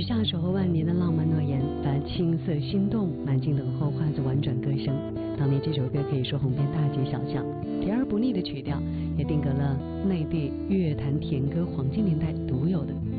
下守候万年的浪漫诺言，把青涩心动满镜等候化作婉转歌声。当年这首歌可以说红遍大街小巷，甜而不腻的曲调也定格了内地粤乐坛甜歌黄金年代独有的